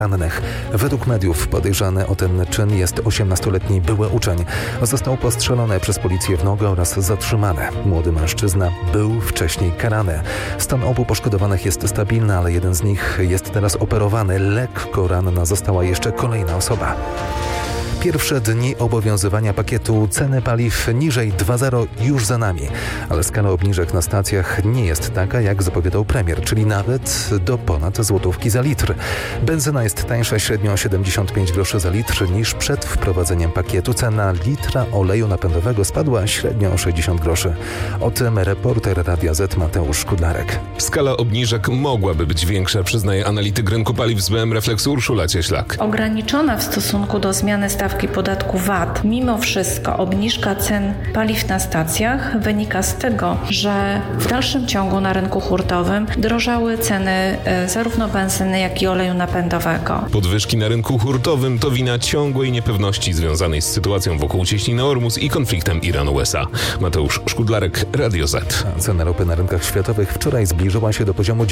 rannych. Według mediów podejrzany o ten czyn jest 18-letni były uczeń. Został postrzelony przez policję w nogę oraz zatrzymany. Młody mężczyzna był wcześniej karany. Stan obu poszkodowanych jest stabilny, ale jeden z nich jest teraz operowany. Lekko ranna została jeszcze kolejna osoba. Pierwsze dni obowiązywania pakietu ceny paliw niżej 2,0 już za nami, ale skala obniżek na stacjach nie jest taka, jak zapowiadał premier, czyli nawet do ponad złotówki za litr. Benzyna jest tańsza średnio 75 groszy za litr niż przed wprowadzeniem pakietu. Cena litra oleju napędowego spadła średnio o 60 groszy. O tym reporter Radia Z Mateusz Szkudlarek. Skala obniżek mogłaby być większa, przyznaje analityk rynku paliw z BM Refleksu Urszula Cieślak. Ograniczona w stosunku do zmiany stawki podatku VAT. Mimo wszystko obniżka cen paliw na stacjach wynika z tego, że w dalszym ciągu na rynku hurtowym drożały ceny zarówno benzyny, jak i oleju napędowego. Podwyżki na rynku hurtowym to wina ciągłej niepewności związanej z sytuacją wokół cieśniny Ormus i konfliktem Iran-USA. Mateusz Szkudlarek, Radio Z. Cena ropy na rynkach światowych wczoraj zbliżyła się do poziomu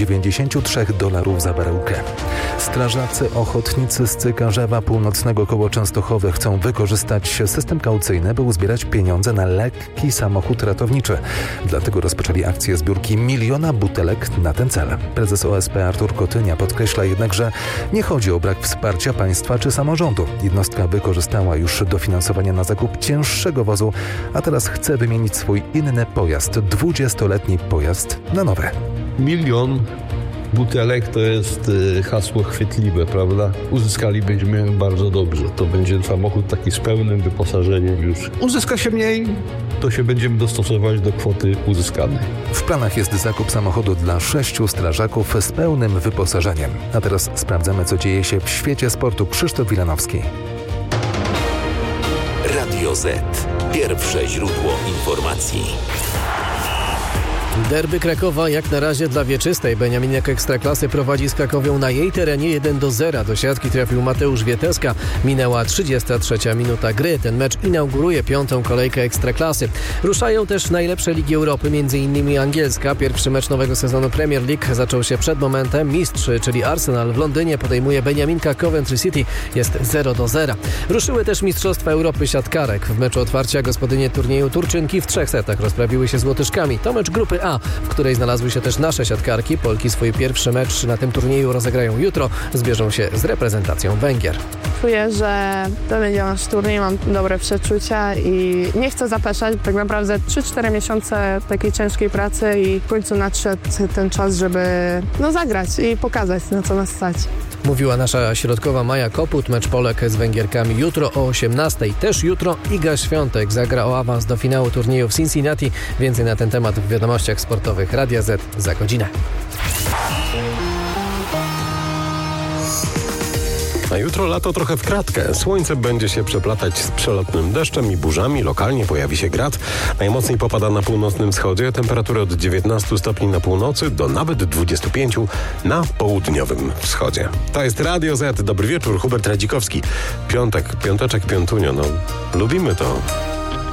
$93 za baryłkę. Strażacy ochotnicy z Cykarzewa Północnego koło Częstochowy chcą wykorzystać system kaucyjny, by uzbierać pieniądze na lekki samochód ratowniczy. Dlatego rozpoczęli akcję zbiórki 1 miliona butelek na ten cel. Prezes OSP Artur Kotynia podkreśla jednak, że nie chodzi o brak wsparcia państwa czy samorządu. Jednostka wykorzystała już dofinansowanie na zakup cięższego wozu, a teraz chce wymienić swój inny pojazd, 20-letni pojazd, na nowy. 1 milion butelek to jest hasło chwytliwe, prawda? Uzyskalibyśmy bardzo dobrze. To będzie samochód taki z pełnym wyposażeniem już. Uzyska się mniej, to się będziemy dostosować do kwoty uzyskanej. W planach jest zakup samochodu dla 6 strażaków z pełnym wyposażeniem. A teraz sprawdzamy, co dzieje się w świecie sportu. Krzysztof Wilanowski. Radio Z. Pierwsze źródło informacji. Derby Krakowa jak na razie dla wieczystej. Beniaminek Ekstraklasy prowadzi z Krakowią na jej terenie 1-0. Do siatki trafił Mateusz Wieteska. Minęła 33 minuta gry. Ten mecz inauguruje 5. kolejkę Ekstraklasy. Ruszają też najlepsze ligi Europy, m.in. angielska. Pierwszy mecz nowego sezonu Premier League zaczął się przed momentem. Mistrz, czyli Arsenal w Londynie podejmuje Beniaminka Coventry City. Jest 0-0. Ruszyły też Mistrzostwa Europy siatkarek. W meczu otwarcia gospodynie turnieju Turczynki w 3 setach rozprawiły się z Łotyszkami. To mecz grupy A, w której znalazły się też nasze siatkarki. Polki swój pierwszy mecz na tym turnieju rozegrają jutro. Zbierzą się z reprezentacją Węgier. Czuję, że to będzie nasz turniej, mam dobre przeczucia i nie chcę zapeszać. Tak naprawdę 3-4 miesiące takiej ciężkiej pracy i w końcu nadszedł ten czas, żeby zagrać i pokazać, na co nas stać. Mówiła nasza środkowa Maja Koput. Mecz Polek z Węgierkami jutro o 18:00. Też jutro Iga Świątek zagra o awans do finału turnieju w Cincinnati. Więcej na ten temat w wiadomościach sportowych Radia Z za godzinę. A jutro lato trochę w kratkę. Słońce będzie się przeplatać z przelotnym deszczem i burzami. Lokalnie pojawi się grad. Najmocniej popada na północnym wschodzie. Temperatury od 19 stopni na północy do nawet 25 na południowym wschodzie. To jest Radio Z. Dobry wieczór. Hubert Radzikowski. Piąteczek, piątunio. Lubimy to.